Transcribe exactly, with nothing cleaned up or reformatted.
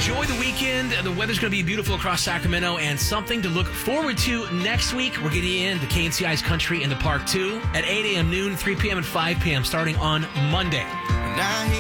Enjoy the weekend. The weather's going to be beautiful across Sacramento and something to look forward to next week. We're getting in the K N C I's Country in the Park two at eight a.m. noon, three p.m. and five p.m. starting on Monday. Now he